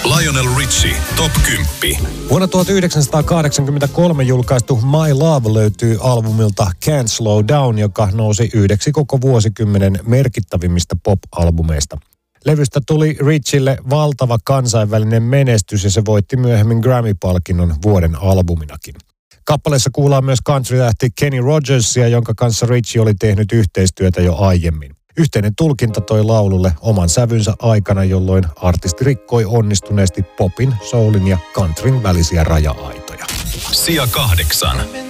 Lionel Richie, Top 10. Vuonna 1983 julkaistu My Love löytyy albumilta Can't Slow Down, joka nousi yhdeksi koko vuosikymmenen merkittävimmistä pop-albumeista. Levystä tuli Richille valtava kansainvälinen menestys ja se voitti myöhemmin Grammy-palkinnon vuoden albuminakin. Kappaleessa kuullaan myös country-tähti Kenny Rogersia, jonka kanssa Richie oli tehnyt yhteistyötä jo aiemmin. Yhteinen tulkinta toi laululle oman sävynsä aikana, jolloin artisti rikkoi onnistuneesti popin, soulin ja countryn välisiä raja-aitoja. Sija 8.